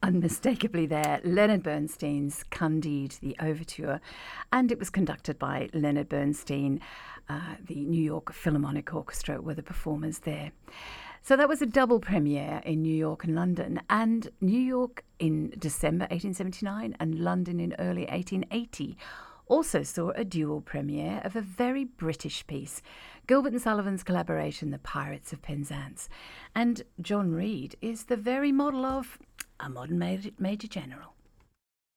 unmistakably there, Leonard Bernstein's Candide, the overture, and it was conducted by Leonard Bernstein. The New York Philharmonic Orchestra were the performers there. So that was a double premiere in New York and London, and New York in December 1879 and London in early 1880 also saw a dual premiere of a very British piece, Gilbert and Sullivan's collaboration, The Pirates of Penzance. And John Reed is the very model of a modern major general.